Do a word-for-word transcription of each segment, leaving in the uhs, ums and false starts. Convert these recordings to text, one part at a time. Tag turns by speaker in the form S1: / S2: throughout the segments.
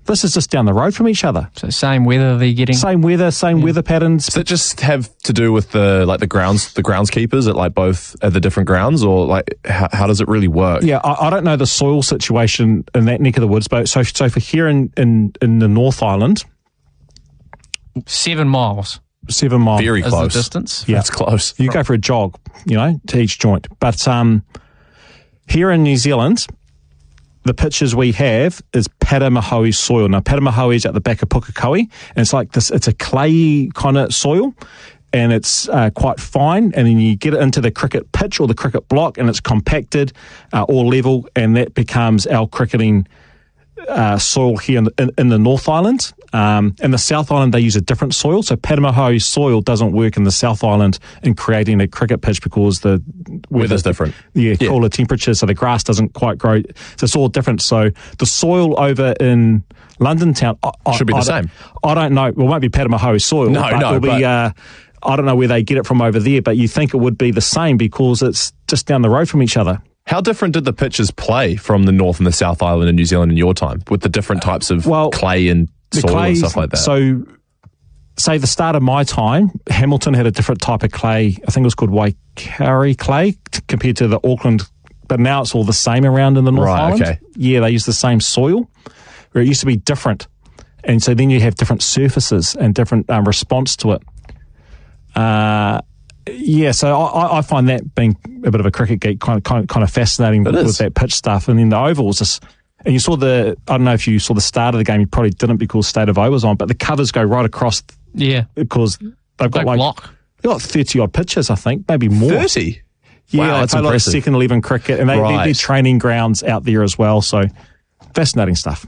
S1: This is just down the road from each other.
S2: So same weather they're getting.
S1: Same weather, same
S2: Yeah.
S1: weather patterns.
S3: Does it just have to do with the like the grounds, the groundskeepers at like both at the different grounds, or like how, how does it really work?
S1: Yeah, I, I don't know the soil situation in that neck of the woods, but so so for here in in, in the North Island,
S2: Seven miles
S1: seven miles.
S3: Very
S2: is
S3: close.
S2: the distance.
S1: Yeah.
S3: That's close.
S1: You go for a jog, you know, to each joint. But um, here in New Zealand, the pitches we have is Paramahoe soil. Now, Paramahoe is at the back of Pukekohe, and it's like this, it's a clay kind of soil, and it's uh, quite fine, and then you get it into the cricket pitch or the cricket block, and it's compacted, uh, all level, and that becomes our cricketing uh, soil here in the, in, in the North Island. Um, in the South Island, they use a different soil. So Paramahoe soil doesn't work in the South Island in creating a cricket pitch because the
S3: Weather's different.
S1: Yeah,
S3: Yeah.
S1: cooler temperatures, so the grass doesn't quite grow. So it's all different. So the soil over in London town I, I,
S3: Should be the
S1: I don't-
S3: same.
S1: I don't know. Well, it won't be Paramahoe soil.
S3: No,
S1: but
S3: no,
S1: it'll be.
S3: but-
S1: Uh, I don't know where they get it from over there, but you think it would be the same because it's just down the road from each other.
S3: How different did the pitches play from the North and the South Island in New Zealand in your time, with the different types of
S1: well,
S3: clay and
S1: The
S3: soil
S1: clay,
S3: and stuff like that?
S1: So, say the start of my time, Hamilton had a different type of clay. I think it was called Waikari clay t- compared to the Auckland, but now it's all the same around in the North
S3: Right,
S1: Island.
S3: okay.
S1: Yeah, they use the same soil, where it used to be different. And so then you have different surfaces and different um, response to it. Uh, yeah, so I, I find that being a bit of a cricket geek kind of, kind of, kind of fascinating with,
S3: is.
S1: with that pitch stuff. And then the ovals, just, and you saw the, I don't know if you saw the start of the game, you probably didn't because State of O was on, but the covers go right across
S2: Yeah.
S1: because they've got
S2: Big
S1: like,
S2: block.
S1: they've got thirty odd pitches, I think, maybe more.
S3: thirty?
S1: Yeah,
S3: Wow,
S1: they
S3: that's
S1: play a lot of
S3: impressive.
S1: second eleven cricket, and they,
S3: Right.
S1: they're, they're training grounds out there as well. So fascinating stuff.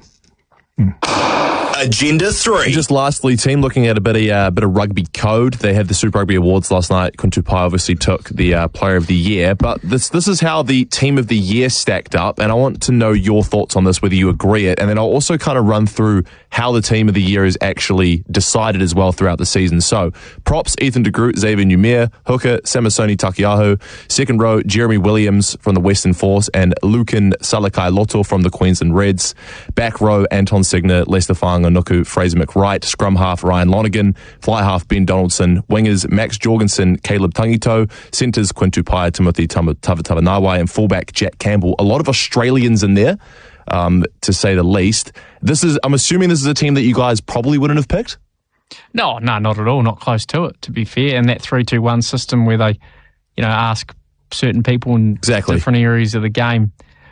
S4: Agenda three.
S3: Just lastly, team, looking at a bit of uh, bit of rugby code. They had the Super Rugby Awards last night. Kuntupai obviously took the uh, Player of the Year, but this this is how the Team of the Year stacked up, and I want to know your thoughts on this, whether you agree it, and then I'll also kind of run through how the Team of the Year is actually decided as well throughout the season. So, props, Ethan de Groot, Xavier Numere, hooker, Samasoni Takiaho, second row, Jeremy Williams from the Western Force, and Lucan Salakai Loto from the Queensland Reds. Back row, Anton Signer, Lester Whanganuku, Fraser McWright, scrum half, Ryan Lonergan, fly half, Ben Donaldson, wingers, Max Jorgensen, Caleb Tangito, centres, Quintupai, Timothy Tavatavanawai, and fullback, Jack Campbell. A lot of Australians in there, um, to say the least. This is, I'm assuming this is a team that you guys probably wouldn't have picked?
S2: No, no, not at all. Not close to it, to be fair. And that three two one system where they, you know, ask certain people in
S3: Exactly.
S2: different areas of the game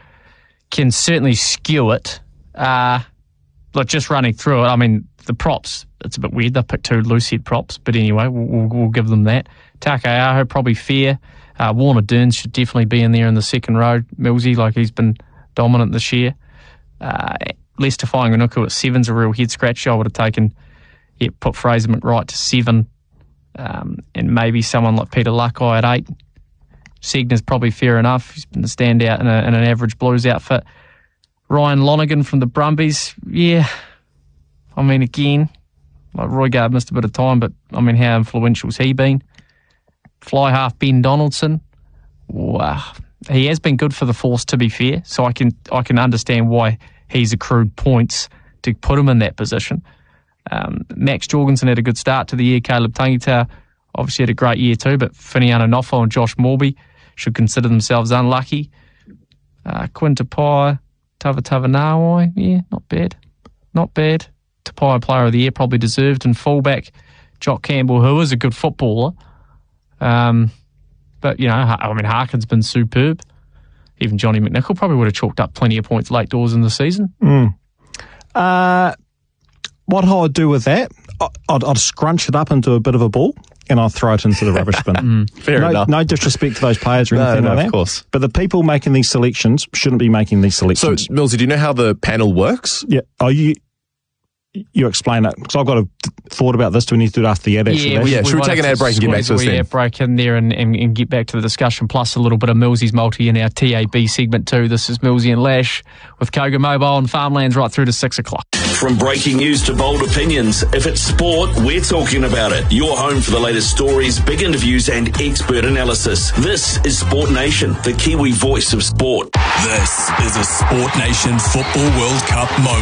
S2: can certainly skew it. Uh, look, just running through it, I mean, the props, it's a bit weird. They picked two loose head props, but anyway, we'll, we'll, we'll give them that. Takeaho, probably fair. Uh, Warner Dearns should definitely be in there in the second row. Millsy, like he's been dominant this year. Uh, Lester Whanganuku at seven's a real head scratcher. I would have taken, yeah, put Fraser McWright to seven, um, and maybe someone like Peter Luckeye at eight. Segner's probably fair enough. He's been the standout in, a, in an average Blues outfit. Ryan Lonergan from the Brumbies, yeah. I mean, again, like Roy Gard missed a bit of time, but I mean, how influential's he been? Fly half Ben Donaldson, wow, he has been good for the Force, to be fair. So I can I can understand why he's accrued points to put him in that position. Um, Max Jorgensen had a good start to the year. Caleb Tangita obviously had a great year too, but Finiana Nofo and Josh Morby should consider themselves unlucky. Uh, Quinn Tupai, Tavatavanawai, yeah, not bad. Not bad. Tupai Player of the Year, probably deserved. And fullback, Jock Campbell, who is a good footballer. Um, but, you know, I mean, Harkin's been superb. Even Johnny McNichol probably would have chalked up plenty of points late doors in the season.
S1: Mm. Uh, what I'd do with that, I'd, I'd scrunch it up into a bit of a ball and I'll throw it into the rubbish bin.
S2: Mm.
S3: Fair
S1: no,
S3: enough.
S1: no disrespect to those players or
S3: No,
S1: anything
S3: no,
S1: like
S3: of
S1: that.
S3: course.
S1: But the people making these selections shouldn't be making these
S3: So,
S1: selections.
S3: Millsy, do you know how the panel works?
S1: yeah. Oh, you you explain it because I've got a thought about this. Do we need to do it after the ad? Actually,
S3: we- yeah, should we
S2: might
S3: take an
S2: have
S3: ad break and get back to
S2: squeeze
S3: this
S2: a wee
S3: then?
S2: ad break in there and, and, and get back to the discussion, plus a little bit of Millsy's multi in our T A B segment too. This is Millsy and Lash with Koga Mobile and Farmlands right through to six o'clock.
S4: From breaking news to bold opinions, if it's sport, we're talking about it. Your home for the latest stories, big interviews and expert analysis. This is Sport Nation, the Kiwi voice of sport.
S5: This is a Sport Nation Football World Cup moment.